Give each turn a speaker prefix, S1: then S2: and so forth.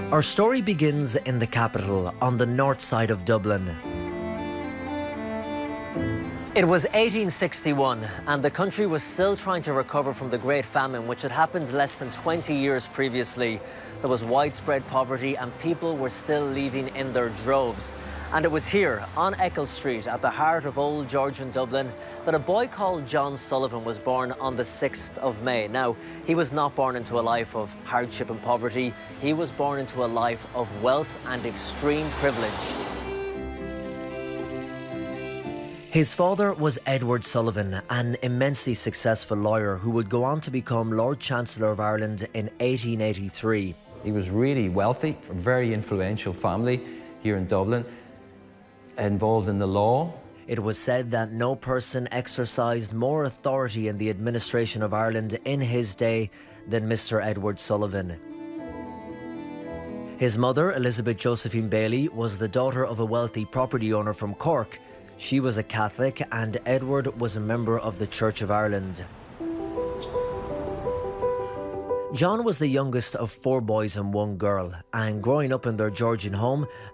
S1: Our story begins in the capital, on the north side of Dublin. It was 1861 and the country was still trying to recover from the Great Famine, which had happened less than 20 years previously. There was widespread poverty and people were still leaving in their droves. And it was here, on Eccles Street, at the heart of Old Georgian Dublin, that a boy called John Sullivan was born on the 6th of May. Now, he was not born into a life of hardship and poverty. He was born into a life of wealth and extreme privilege. His father was Edward Sullivan, an immensely successful lawyer who would go on to become Lord Chancellor of Ireland in 1883.
S2: He was really wealthy, from a very influential family here in Dublin, involved in the law.
S1: It was said that no person exercised more authority in the administration of Ireland in his day than Mr. Edward Sullivan. His mother, Elizabeth Josephine Bailey, was the daughter of a wealthy property owner from Cork. She was a Catholic and Edward was a member of the Church of Ireland. John was the youngest of 4 boys and 1 girl, and growing up in their Georgian home,